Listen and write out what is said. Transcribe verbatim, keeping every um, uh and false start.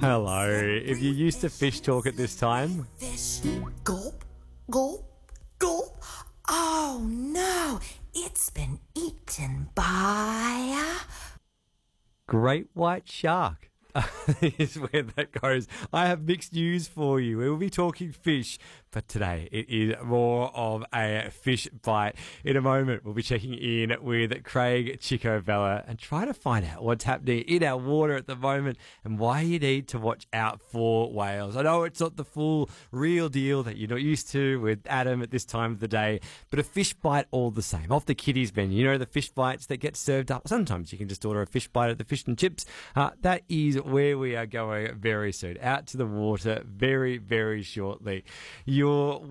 Hello. If you're used to fish talk at this time, Fish. Gulp, gulp, gulp. Oh no, it's been eaten by a... great white shark is where that goes. I have mixed news for you. We will be talking fish, but today it is more of a fish bite. In a moment, we'll be checking in with Craig Chico-Vella and try to find out what's happening in our water at the moment and why you need to watch out for whales. I know it's not the full real deal that you're not used to with Adam at this time of the day, but a fish bite all the same. Off the kiddies menu, you know, the fish bites that get served up. Sometimes you can just order a fish bite at the fish and chips. Uh, that is where we are going very soon. Out to the water very, very shortly. Your